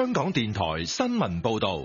香港電台新聞報道。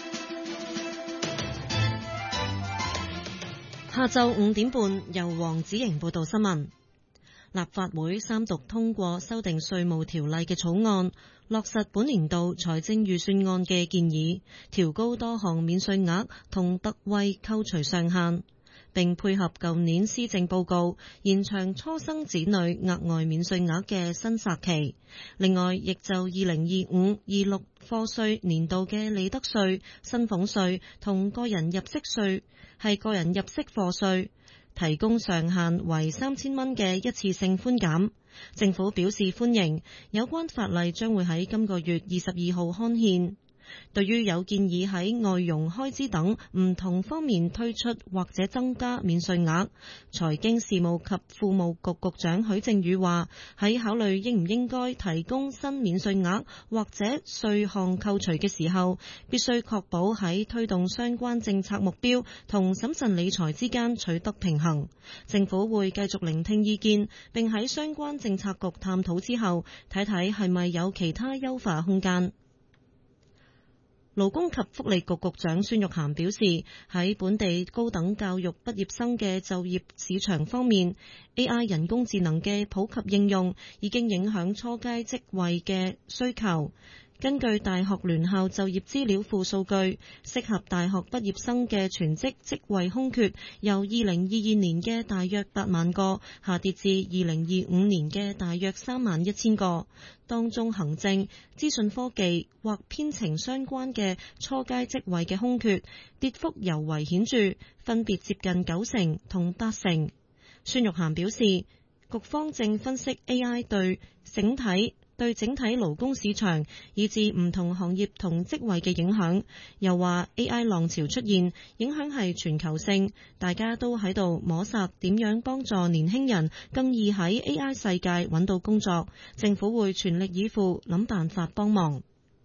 下晝5點半，由黃子瑩報道新聞。立法會三讀通過修訂稅務條例嘅草案，落實本年度財政預算案嘅建議，調高多項免稅額同特惠扣除上限，並配合舊年施政報告，延長初生子女額外免稅額嘅申索期。另外，亦就2025-26課稅年度嘅利得稅、薪俸稅同個人入息稅係個人入息課稅，提供上限為3000蚊嘅一次性寬減。政府表示歡迎，有關法例將會喺今個月22號刊憲。對於有建議喺外傭開支等唔同方面推出或者增加免稅額，財經事務及庫務局局長許正宇話：喺考慮應唔應該提供新免稅額或者稅項扣除嘅時候，必須確保喺推動相關政策目標同審慎理財之間取得平衡。政府會繼續聆聽意見，並喺相關政策局探討之後，睇睇係咪有其他優化空間。勞工及福利局局長孫玉菡表示，喺本地高等教育畢業生嘅就業市場方面， AI 人工智能嘅普及應用已經影響初階職位嘅需求。根據大學聯校就業資料庫數據，適合大學畢業生嘅全職職位空缺由2022年嘅大約8萬個下跌至2025年嘅大約31000個。當中行政、資訊科技或編程相關嘅初階職位嘅空缺跌幅尤為顯著，分別接近90%同80%。孫玉菡表示，局方正分析 AI 對整體勞工市場以至唔同行業同職位嘅影響，又話 AI 浪潮出現，影響係全球性，大家都喺度摸索點樣幫助年輕人更易喺 AI 世界揾到工作，政府會全力以赴諗辦法幫忙。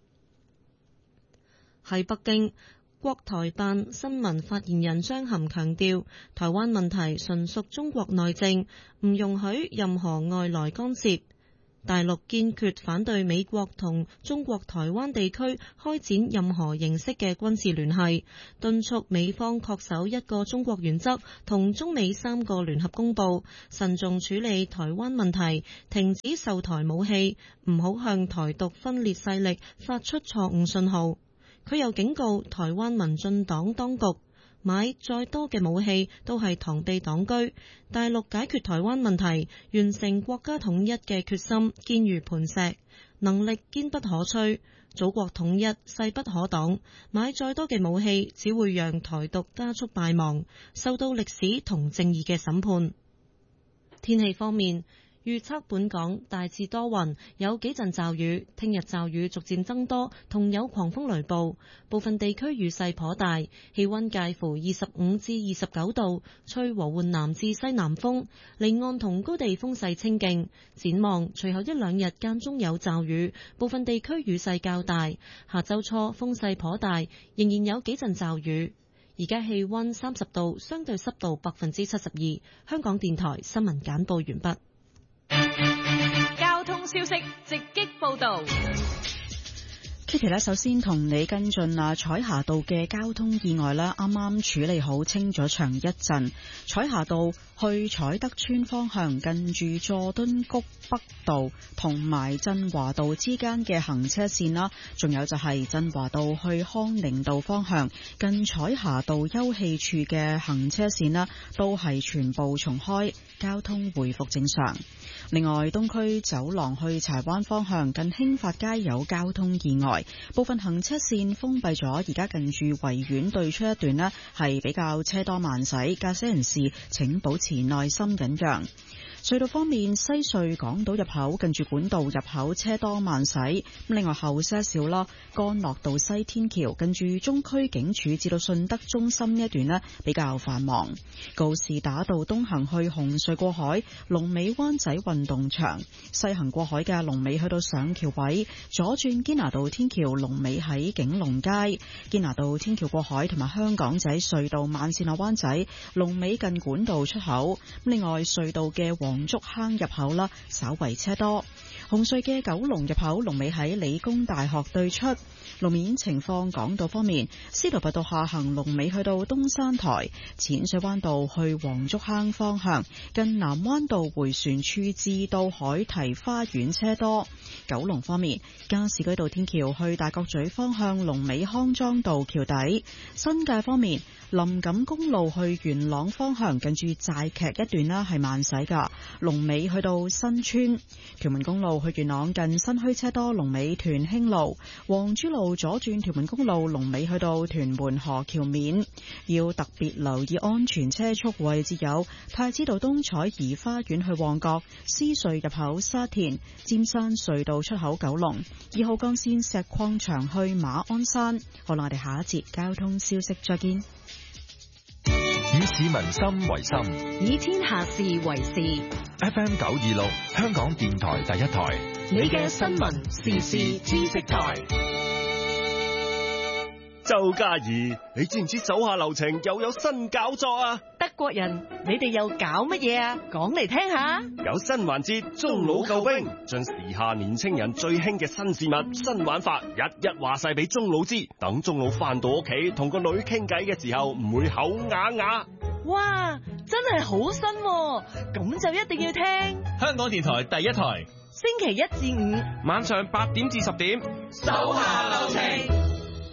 喺北京，國台辦新聞發言人張含強調，台灣問題純屬中國內政，唔容許任何外來干涉。大陸堅決反對美國同中國台灣地區開展任何形式嘅軍事聯繫，敦促美方恪守一個中國原則同中美3個聯合公報，慎重處理台灣問題，停止售台武器，唔好向台獨分裂勢力發出錯誤信號。佢又警告台灣民進黨當局，買再多嘅武器都係螳臂擋車，大陸解決台灣問題、完成國家統一嘅決心堅如磐石，能力堅不可摧，祖國統一勢不可擋。買再多嘅武器，只會讓台獨加速敗亡，受到歷史同正義嘅審判。天氣方面，預測本港大致多雲，有幾陣驟雨。聽日驟雨逐漸增多，同有狂風雷暴，部分地區雨勢頗大。氣溫介乎25至29度，吹和緩南至西南風，離岸同高地風勢清勁。展望隨後一兩日間中有驟雨，部分地區雨勢較大。下周初風勢頗大，仍然有幾陣驟雨。而家氣溫30度，相對濕度72%。香港電台新聞簡報完畢。 交通消息直擊報道。 Kitty 呢，首先同你跟進彩霞道嘅交通意外啦，啱啱處理好，清咗場一陣。彩霞道去彩德村方向，近住佐敦谷北道同埋振華道之間嘅行車線啦，仲有就係振華道去康寧道方向，近彩霞道休憩處嘅行車線啦，都係全部重開，交通回復正常。另外，東區走廊去柴灣方向，近興發街有交通意外，部分行車線封閉咗，而家近住維園對出一段呢係比較車多慢駛，駕駛人士請保持耐心忍讓。隧道方面，西隧港島入口近住管道入口車多慢駛，另外後些少啦，干諾道西天橋近住中區警署至到順德中心一段呢比較繁忙。告士打道東行去紅隧過海，龍尾灣仔運動場；西行過海嘅龍尾去到上橋位，左轉堅拿道天橋龍尾喺景隆街，堅拿道天橋過海同埋香港仔隧道慢線落灣仔龍尾近管道出口。另外隧道嘅黃黃竹坑入口啦，稍為車多。紅隧嘅九龍入口龍尾喺理工大學對出。路面情況，港島方面，司徒拔道下行龍尾去到東山台，淺水灣道去黃竹坑方向，近南灣道迴旋處至到海堤花園車多。九龍方面，加士居道天橋去大角咀方向龍尾康莊道橋底。新界方面，林錦公路去元朗方向近住寨劇一段啦係慢駛噶，龍尾去到新村。屯門公路去元朗近新墟車多，龍尾屯興路。黃珠路左轉屯門公路龍尾去到屯門河橋面，要特別留意安全車速位置有太子道東彩怡花園去旺角、獅隧入口沙田、尖山隧道出口九龍、2號幹線石礦場去馬鞍山。好啦，我哋下一節交通消息再見。 以市民心為心， 以天下事為事。 FM 926香港電台第一台， 你嘅新聞時事知識台。 周嘉怡，你知唔知手下留情又有新搞作啊？ 德國人，你哋又搞乜嘢啊？講嚟聽下。 有新環節，中老救兵，將時下年青人最興嘅新事物、新玩法，一一話晒俾中老知，等中老翻到屋企同個女傾偈嘅時候，唔會口啞啞。 哇，真係好新喎，咁就一定要聽。 香港電台第一台， 星期一至五晚上8點至10點， 手下留情。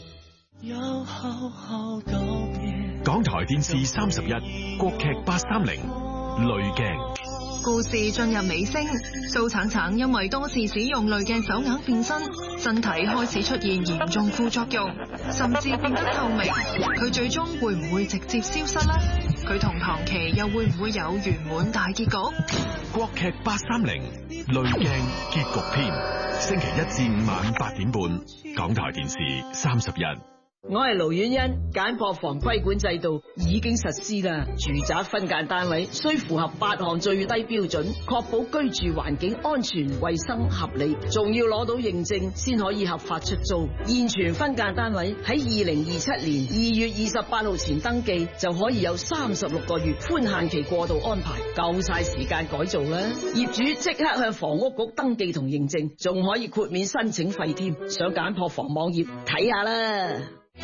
港台電視31國劇830濾鏡。 故事進入尾聲，蘇橙橙因為多次使用濾鏡手鐲變身，身體開始出現嚴重副作用，甚至變得透明。佢最終會唔會直接消失呢？佢同唐琪又會唔會有圓滿大結局？ 國劇830濾鏡結局篇，星期一至五晚8點半，港台電視31。 我係盧婉欣，簡樸房規管制度已經實施啦。住宅分間單位需符合8項最低標準，確保居住環境安全、衛生、合理，仲要攞到認證先可以合法出租。現存分間單位喺2027年2月28號前登記，就可以有36個月寬限期過渡安排，夠晒時間改造啦。業主即刻向房屋局登記同認證，仲可以豁免申請費添。上簡樸房網頁睇下啦。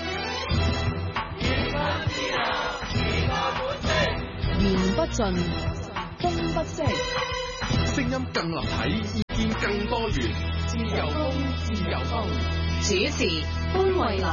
言不盡，風不息， 聲音更立體，意見更多元，自由風，自由風。 主持潘慧琳。